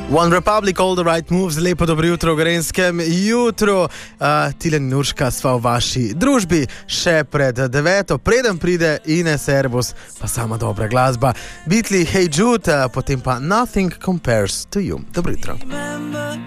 One Republic, all the right moves, lepo dobro jutro v Gorenjskem jutru. Tilen Nurška sva v vaši družbi še pred 9. Preden pride Ines Erbus, pa sama dobra glasba. Beatli, Hey Jude, potem pa Nothing Compares to You. Dobro jutro.